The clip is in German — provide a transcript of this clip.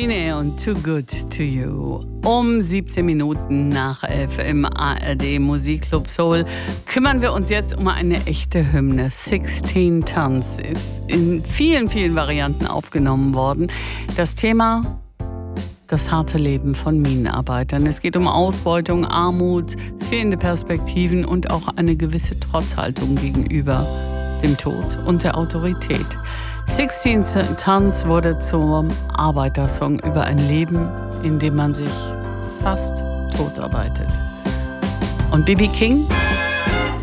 Fine und Too Good to You. Um 17 Minuten nach 11 im ARD Musikclub Soul kümmern wir uns jetzt um eine echte Hymne. 16 Tons ist in vielen, vielen Varianten aufgenommen worden. Das Thema: das harte Leben von Minenarbeitern. Es geht um Ausbeutung, Armut, fehlende Perspektiven und auch eine gewisse Trotzhaltung gegenüber dem Tod und der Autorität. 16 Tons wurde zum Arbeitersong über ein Leben, in dem man sich fast totarbeitet. Und B.B. King